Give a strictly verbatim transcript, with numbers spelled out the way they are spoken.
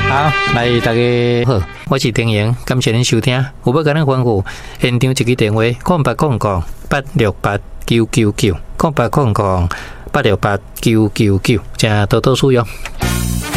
好，来大家好，我是丁莹，感谢您收听。有要跟咱吩咐，现场一个电话：空八空空八六八九九九，空八空空八六八九九九，请多多使用。